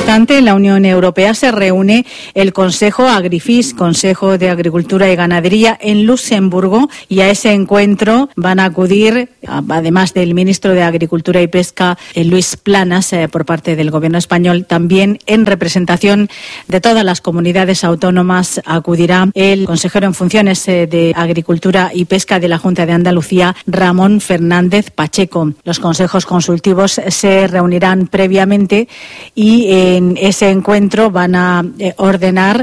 instante, en la Unión Europea se reúne el Consejo Agrifis, Consejo de Agricultura y Ganadería, en Luxemburgo, y a ese encuentro van a acudir, además del ministro de Agricultura y Pesca, Luis Planas, por parte del Gobierno español, también en representación de todas las comunidades autónomas acudirá el consejero en funciones de Agricultura y Pesca de la Junta de Andalucía, Ramón Fernández Pacheco. Los consejos consultivos se reunirán previamente y en ese encuentro van a ordenar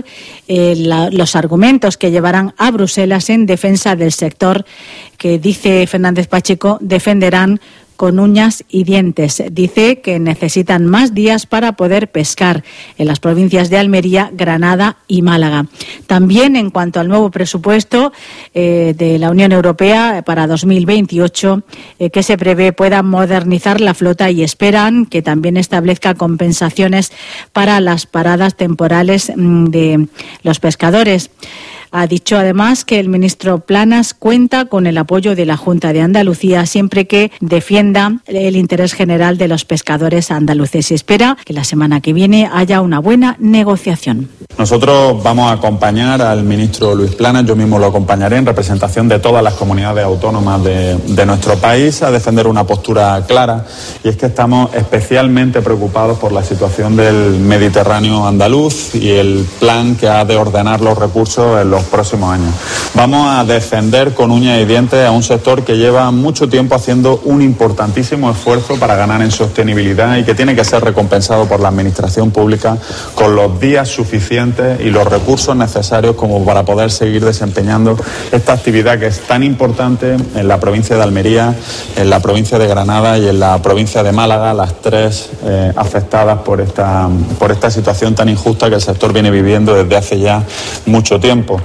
los argumentos que llevarán a Bruselas en defensa del sector, que, dice Fernández Pacheco, defenderán con uñas y dientes. Dice que necesitan más días para poder pescar en las provincias de Almería, Granada y Málaga. También, en cuanto al nuevo presupuesto de la Unión Europea para 2028, que se prevé pueda modernizar la flota, y esperan que también establezca compensaciones para las paradas temporales de los pescadores. Ha dicho además que el ministro Planas cuenta con el apoyo de la Junta de Andalucía siempre que defienda el interés general de los pescadores andaluces, y espera que la semana que viene haya una buena negociación. Nosotros vamos a acompañar al ministro Luis Planas, yo mismo lo acompañaré en representación de todas las comunidades autónomas de nuestro país, a defender una postura clara, y es que estamos especialmente preocupados por la situación del Mediterráneo andaluz y el plan que ha de ordenar los recursos en los próximos años. Vamos a defender con uñas y dientes a un sector que lleva mucho tiempo haciendo un importantísimo esfuerzo para ganar en sostenibilidad y que tiene que ser recompensado por la administración pública con los días suficientes y los recursos necesarios como para poder seguir desempeñando esta actividad que es tan importante en la provincia de Almería, en la provincia de Granada y en la provincia de Málaga, las tres afectadas por esta situación tan injusta que el sector viene viviendo desde hace ya mucho tiempo.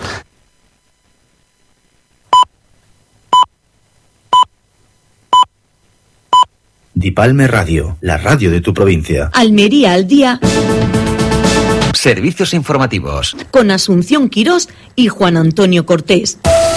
Dipalme Radio, la radio de tu provincia. Almería al día. Servicios informativos. Con Asunción Quirós y Juan Antonio Cortés.